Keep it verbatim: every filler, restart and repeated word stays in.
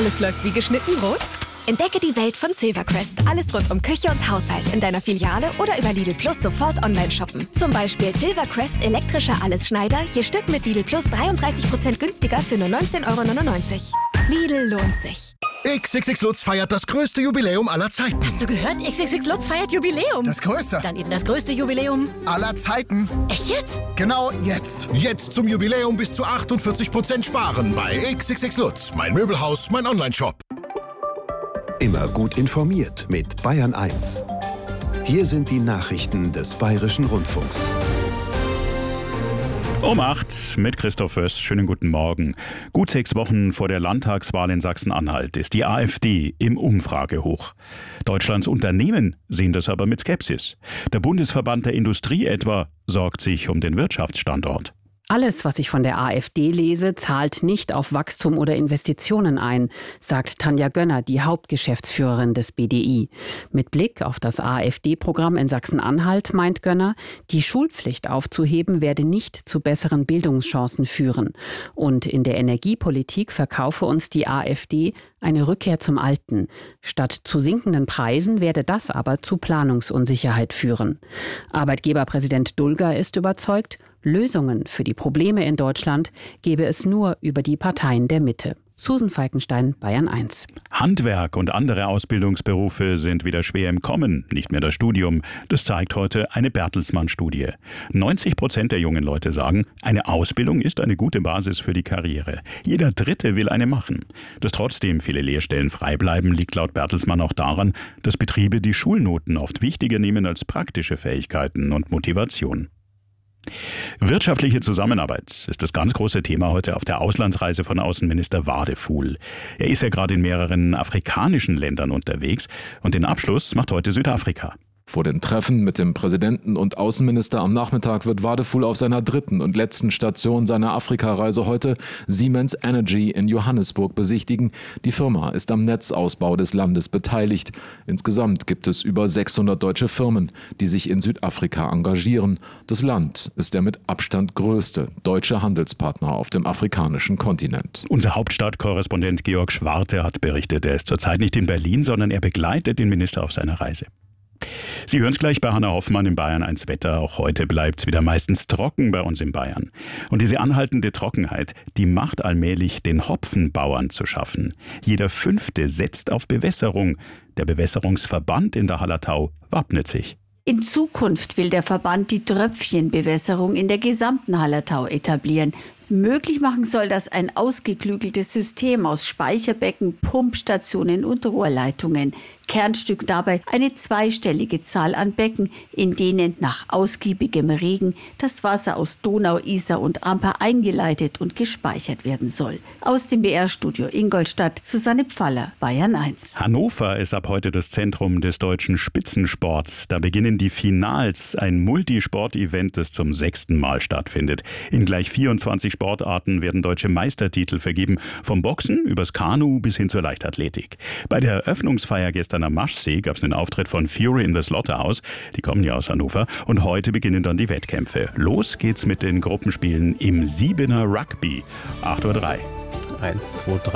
Alles läuft wie geschnitten Brot? Entdecke die Welt von Silvercrest. Alles rund um Küche und Haushalt in deiner Filiale oder über Lidl Plus sofort online shoppen. Zum Beispiel Silvercrest elektrischer Allesschneider, je Stück mit Lidl Plus dreiunddreißig Prozent günstiger für nur neunzehn Euro neunundneunzig. Lidl lohnt sich. X X X Lutz feiert das größte Jubiläum aller Zeiten. Hast du gehört? X X X Lutz feiert Jubiläum. Das größte. Dann eben das größte Jubiläum aller Zeiten. Echt jetzt? Genau jetzt. Jetzt zum Jubiläum bis zu achtundvierzig Prozent sparen bei X X X Lutz. Mein Möbelhaus, mein Onlineshop. Immer gut informiert mit Bayern eins. Hier sind die Nachrichten des Bayerischen Rundfunks. Um acht mit Christoph Föß. Schönen guten Morgen. Gut sechs Wochen vor der Landtagswahl in Sachsen-Anhalt ist die AfD im Umfragehoch. Deutschlands Unternehmen sehen das aber mit Skepsis. Der Bundesverband der Industrie etwa sorgt sich um den Wirtschaftsstandort. Alles, was ich von der AfD lese, zahlt nicht auf Wachstum oder Investitionen ein, sagt Tanja Gönner, die Hauptgeschäftsführerin des B D I. Mit Blick auf das AfD-Programm in Sachsen-Anhalt meint Gönner, die Schulpflicht aufzuheben werde nicht zu besseren Bildungschancen führen. Und in der Energiepolitik verkaufe uns die AfD eine Rückkehr zum Alten. Statt zu sinkenden Preisen werde das aber zu Planungsunsicherheit führen. Arbeitgeberpräsident Dulger ist überzeugt, Lösungen für die Probleme in Deutschland gäbe es nur über die Parteien der Mitte. Susan Falkenstein, Bayern eins. Handwerk und andere Ausbildungsberufe sind wieder schwer im Kommen, nicht mehr das Studium. Das zeigt heute eine Bertelsmann-Studie. neunzig Prozent der jungen Leute sagen, eine Ausbildung ist eine gute Basis für die Karriere. Jeder Dritte will eine machen. Dass trotzdem viele Lehrstellen frei bleiben, liegt laut Bertelsmann auch daran, dass Betriebe die Schulnoten oft wichtiger nehmen als praktische Fähigkeiten und Motivation. Wirtschaftliche Zusammenarbeit ist das ganz große Thema heute auf der Auslandsreise von Außenminister Wadefuhl. Er ist ja gerade in mehreren afrikanischen Ländern unterwegs und den Abschluss macht heute Südafrika. Vor den Treffen mit dem Präsidenten und Außenminister am Nachmittag wird Wadefuhl auf seiner dritten und letzten Station seiner Afrikareise heute Siemens Energy in Johannesburg besichtigen. Die Firma ist am Netzausbau des Landes beteiligt. Insgesamt gibt es über sechshundert deutsche Firmen, die sich in Südafrika engagieren. Das Land ist der mit Abstand größte deutsche Handelspartner auf dem afrikanischen Kontinent. Unser Hauptstadtkorrespondent Georg Schwarte hat berichtet, er ist zurzeit nicht in Berlin, sondern er begleitet den Minister auf seiner Reise. Sie hören es gleich bei Hanna Hoffmann im Bayern eins Wetter. Auch heute bleibt es wieder meistens trocken bei uns in Bayern. Und diese anhaltende Trockenheit, die macht allmählich den Hopfenbauern zu schaffen. Jeder Fünfte setzt auf Bewässerung. Der Bewässerungsverband in der Hallertau wappnet sich. In Zukunft will der Verband die Tröpfchenbewässerung in der gesamten Hallertau etablieren. Möglich machen soll das ein ausgeklügeltes System aus Speicherbecken, Pumpstationen und Rohrleitungen. Kernstück dabei eine zweistellige Zahl an Becken, in denen nach ausgiebigem Regen das Wasser aus Donau, Isar und Amper eingeleitet und gespeichert werden soll. Aus dem B R-Studio Ingolstadt, Susanne Pfaller, Bayern eins. Hannover ist ab heute das Zentrum des deutschen Spitzensports. Da beginnen die Finals, ein Multisport-Event, das zum sechsten Mal stattfindet. In gleich vierundzwanzig Sportarten werden deutsche Meistertitel vergeben, vom Boxen übers Kanu bis hin zur Leichtathletik. Bei der Eröffnungsfeier gestern am Maschsee gab es einen Auftritt von Fury in the Slaughterhouse. Die kommen ja aus Hannover. Und heute beginnen dann die Wettkämpfe. Los geht's mit den Gruppenspielen im Siebener Rugby. acht Uhr drei. eins, zwei, drei.